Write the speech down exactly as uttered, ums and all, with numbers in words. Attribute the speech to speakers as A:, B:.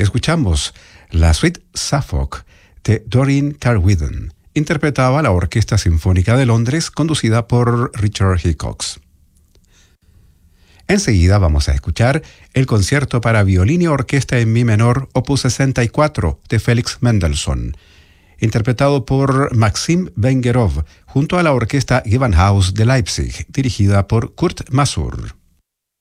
A: Escuchamos la suite Suffolk de Doreen Carwithen, interpretada la Orquesta Sinfónica de Londres, conducida por Richard Hickox. Enseguida vamos a escuchar el concierto para violín y orquesta en mi menor, opus sesenta y cuatro, de Félix Mendelssohn, interpretado por Maxim Vengerov, junto a la orquesta Gewandhaus de Leipzig, dirigida por Kurt Masur.